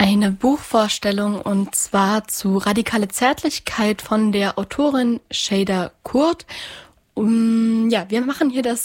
eine Buchvorstellung und zwar zu Radikale Zärtlichkeit von der Autorin Şeyda Kurt. Wir machen hier das